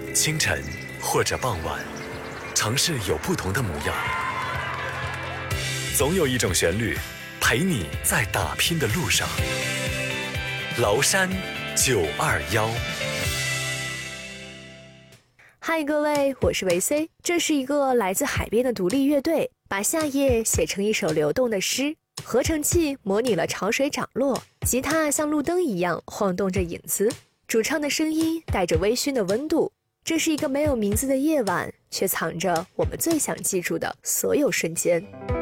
清晨或者傍晚，城市有不同的模样，总有一种旋律陪你在打拼的路上。崂山921， 嗨，各位，我是维 C， 这是一个来自海边的独立乐队，把夏夜写成一首流动的诗。合成器模拟了潮水涨落，吉他像路灯一样晃动着影子，主唱的声音带着微醺的温度。这是一个没有名字的夜晚，却藏着我们最想记住的所有瞬间。